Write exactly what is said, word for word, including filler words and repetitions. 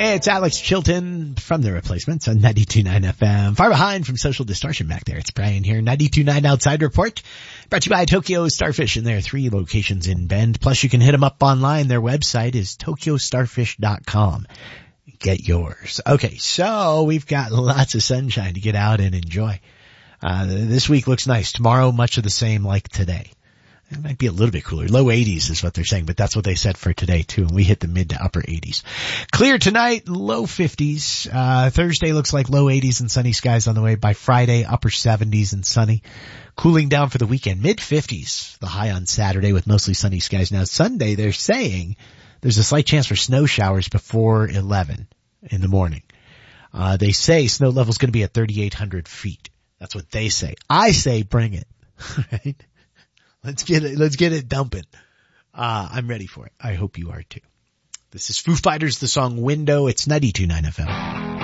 It's Alex Chilton from The Replacements on ninety-two point nine F M. Far behind from Social Distortion back there. It's Brian here. ninety-two point nine Outside Report. Brought to you by Tokyo Starfish, and there are three locations in Bend. Plus you can hit them up online. Their website is tokyo starfish dot com. Get yours. Okay, so we've got lots of sunshine to get out and enjoy. Uh, this week looks nice. Tomorrow, much of the same like today. It might be a little bit cooler. Low eighties is what they're saying, but that's what they said for today too. And we hit the mid to upper eighties. Clear tonight, low fifties. Uh, Thursday looks like low eighties and sunny skies on the way. By Friday, upper seventies and sunny. Cooling down for the weekend, mid fifties. The high on Saturday with mostly sunny skies. Now Sunday, they're saying there's a slight chance for snow showers before eleven in the morning. Uh, they say snow level's going to be at thirty-eight hundred feet. That's what they say. I say bring it. Right? Let's get it, let's get it dumping. Uh, I'm ready for it. I hope you are too. This is Foo Fighters, the song Window. It's ninety-two point nine F M.